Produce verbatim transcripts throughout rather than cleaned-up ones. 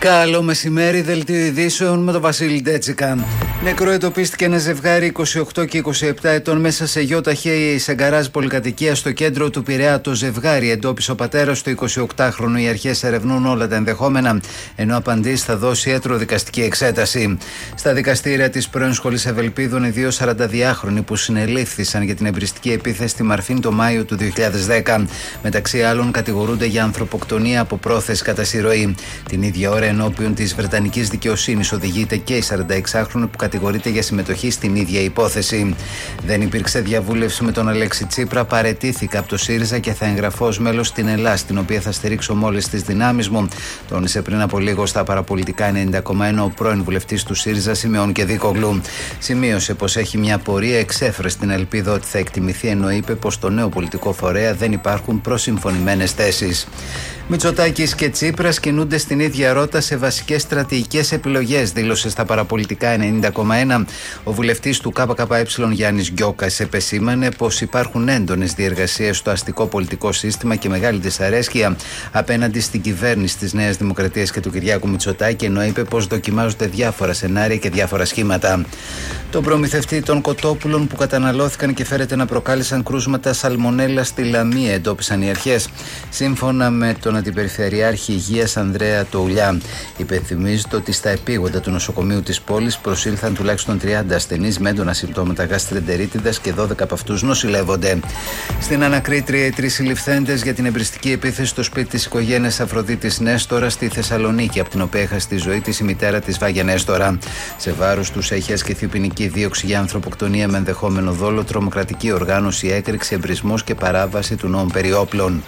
Καλό μεσημέρι, δελτίο ειδήσεων με τον Βασίλη Ντέτσικα. Νεκρό εντοπίστηκε ένα ζευγάρι είκοσι οκτώ και είκοσι επτά ετών μέσα σε γιοταχή σε γκαράζ πολυκατοικία στο κέντρο του Πειραιά. Το ζευγάρι εντόπισε ο πατέρας του εικοσιοκτάχρονου. Οι αρχές ερευνούν όλα τα ενδεχόμενα, ενώ απαντήσει θα δώσει ιατροδικαστική εξέταση. Στα δικαστήρια της πρώην σχολής Ευελπίδων, οι δύο σαρανταδυάχρονοι που συνελήφθησαν για την εμπριστική επίθεση στη Μαρφίν το Μάιο του δύο χιλιάδες δέκα. Μεταξύ άλλων, κατηγορούνται για ανθρωποκτονία από πρόθεση κατά συρροή. Την ίδια ώρα, ενώπιον της Βρετανικής δικαιοσύνης οδηγείται και η σαρανταεξάχρονη που κατηγορείται για συμμετοχή στην ίδια υπόθεση. Δεν υπήρξε διαβούλευση με τον Αλέξη Τσίπρα. Παραιτήθηκα από το ΣΥΡΙΖΑ και θα εγγραφώ ως μέλος στην Ελλάδα, την οποία θα στηρίξω με όλες τις δυνάμεις μου, τόνισε πριν από λίγο στα παραπολιτικά ενενήντα κόμμα ένα ο πρώην βουλευτής του ΣΥΡΙΖΑ Σιμεών Κεδίκογλου. Σημείωσε πως έχει μια πορεία, εξέφρασε την ελπίδα ότι θα εκτιμηθεί, ενώ είπε πως στο νέο πολιτικό φορέα δεν υπάρχουν προσυμφωνημένες θέσεις. Μητσοτάκης και Τσίπρας κινούνται στην ίδια ρότα σε βασικές στρατηγικές επιλογές, δήλωσε στα παραπολιτικά ενενήντα κόμμα ένα. Ο βουλευτής του ΚΚΕ Γιάννης Γκιόκας επεσήμανε πως υπάρχουν έντονες διεργασίες στο αστικό πολιτικό σύστημα και μεγάλη δυσαρέσκεια απέναντι στην κυβέρνηση της Νέας Δημοκρατίας και του Κυριάκου Μητσοτάκη, ενώ είπε πως δοκιμάζονται διάφορα σενάρια και διάφορα σχήματα. Τον προμηθευτή των κοτόπουλων που καταναλώθηκαν και φέρεται να προκάλεσαν κρούσματα σαλμονέλα στη Λαμία εντόπισαν οι αρχές. Σύμφωνα με τον Αντιπεριφερειάρχη Υγείας Ανδρέα Τοουλιά, υπενθυμίζεται ότι στα επίγοντα του νοσοκομείου της πόλης προσήλθαν τουλάχιστον τριάντα ασθενείς με έντονα συμπτώματα γαστρεντερίτιδας και δώδεκα από αυτούς νοσηλεύονται. Στην Ανακρίτρια, οι τρεις συλληφθέντες για την εμπριστική επίθεση στο σπίτι της οικογένειας Αφροδίτης Νέστορα στη Θεσσαλονίκη, από την οποία έχασε τη ζωή της η μητέρα της Βάγια Νέστορα. Σε βάρος τους έχει ασκηθεί ποινική δίωξη για ανθρωποκτονία με ενδεχόμενο δόλο, τρομοκρατική οργάνωση, έκρηξη, εμπρισμός και παράβαση του νόμου περί όπλων.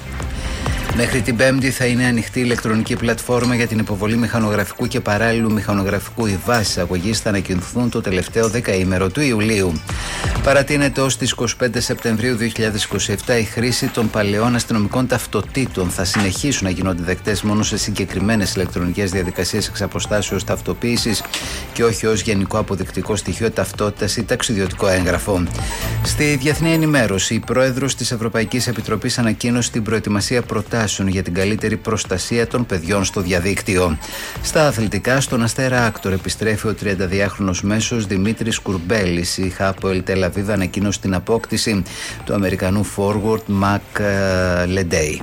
Μέχρι την Πέμπτη θα είναι ανοιχτή η ηλεκτρονική πλατφόρμα για την υποβολή μηχανογραφικού και παράλληλου μηχανογραφικού. Οι βάσεις αγωγής θα ανακοινωθούν το τελευταίο δεκαήμερο του Ιουλίου. Παρατείνεται ως τις είκοσι πέντε Σεπτεμβρίου δύο χιλιάδες είκοσι επτά η χρήση των παλαιών αστυνομικών ταυτοτήτων. Θα συνεχίσουν να γίνονται δεκτές μόνο σε συγκεκριμένες ηλεκτρονικές διαδικασίες εξ αποστάσεως ταυτοποίησης και όχι ως γενικό αποδεικτικό στοιχείο ταυτότητας ή ταξιδιωτικό έγγραφο. Στη διεθνή ενημέρωση, η πρόεδρος της Ευρωπαϊκής Επιτροπής ανακοίνωσε την προετοιμασία προτάσεων για την καλύτερη προστασία των παιδιών στο διαδίκτυο. Στα αθλητικά, στον Αστέρα Άκτορ επιστρέφει ο τριανταδυάχρονος μέσος Δημήτρης Κουρμπέλης. Η Hapoel Tel Aviv ανακοίνωσε την απόκτηση του Αμερικανού forward Μακ Λεντέι.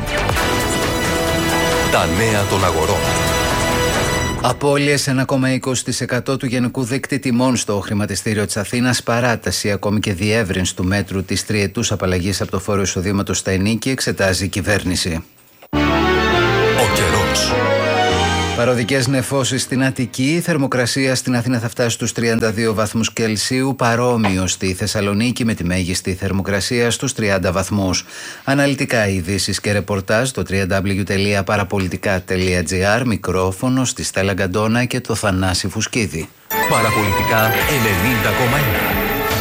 Τα νέα των αγορών. Απώλειες ένα κόμμα είκοσι τοις εκατό του γενικού δείκτη τιμών στο χρηματιστήριο της Αθήνας, παράταση ακόμη και διεύρυνση του μέτρου της τριετούς απαλλαγής από το φόρο εισοδήματος στα ενοίκια εξετάζει η κυβέρνηση. Ο καιρός. Παροδικές νεφώσεις στην Αττική, η θερμοκρασία στην Αθήνα θα φτάσει στους τριάντα δύο βαθμούς Κελσίου, παρόμοιο στη Θεσσαλονίκη με τη μέγιστη θερμοκρασία στους τριάντα βαθμούς. Αναλυτικά ειδήσεις και ρεπορτάζ στο double-u double-u double-u τελεία παραπολιτικά τελεία τζι άρ, μικρόφωνο στη Στέλλα Γκαντόνα και το Θανάση Φουσκίδη. Παραπολιτικά ενενήντα κόμμα ένα.